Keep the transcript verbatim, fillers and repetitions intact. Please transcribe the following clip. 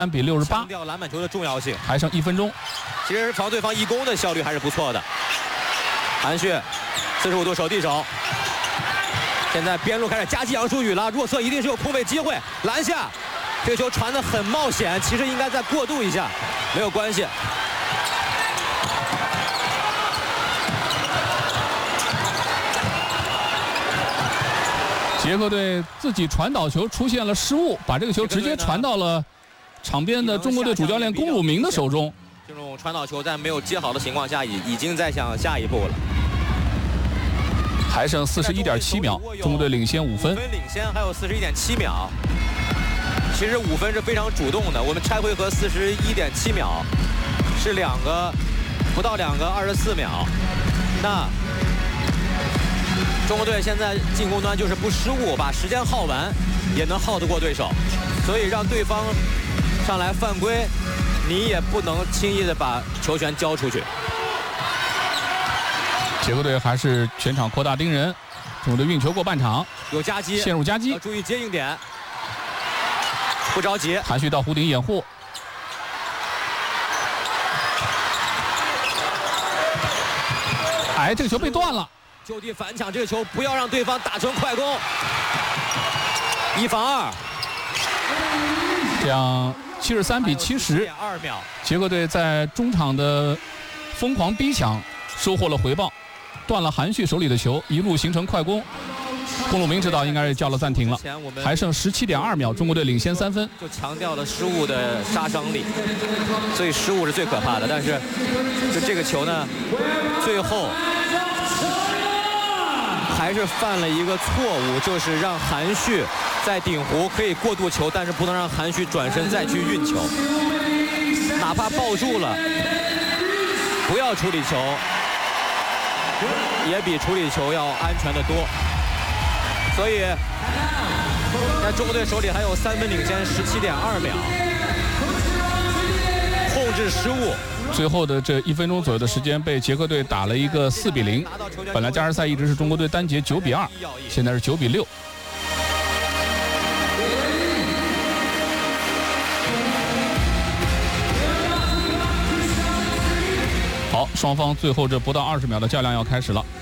三比六十八。 强调篮板球的重要性。 还剩一分钟。 其实防对方一攻的效率还是不错的。韩旭，四十五度手递手。现在边路开始夹击杨舒宇了，弱侧一定是有空位机会，篮下。这个球传得很冒险，其实应该再过渡一下，没有关系。 捷克队自己传导球出现了失误，把这个球直接传到了场边的中国队主教练龚汝明的手中。 这种传导球在没有接好的情况下，已已经在想下一步了。 还剩四十一点七秒，中国队领先五分。 五分领先，还有四十一点七秒。其实五分是非常主动的。我们拆回合四十一点七秒，是两个不到两个二十四秒。那中国队现在进攻端就是不失误，把时间耗完，也能耗得过对手。所以让对方上来犯规，你也不能轻易的把球权交出去。 捷克队还是全场扩大盯人，中国队运球过半场， 有夹击， 陷入夹击， 要注意接应点，不着急。 韩旭到弧顶掩护，哎，这个球被断了。 就地反抢这个球，不要让对方打成快攻。一防二， 这样七十三比七十。 二秒， 捷克队在中场的疯狂逼抢，收获了回报，断了韩旭手里的球，一路形成快攻。龚汝明指导应该是叫了暂停了，还剩十七点二秒，中国队领先三分。 就强调了失误的杀伤力，所以失误是最可怕的。但是，就这个球呢，最后还是犯了一个错误，就是让韩旭在顶弧可以过渡球，但是不能让韩旭转身再去运球，哪怕抱住了，不要处理球，也比处理球要安全得多。所以，在中国队手里还有三分领先，十七点二秒，控制失误。 最后的这一分钟左右的时间被捷克队打了一个四比零。本来加时赛一直是中国队单节九比二，现在是九比六。好，双方最后这不到二十秒的较量要开始了。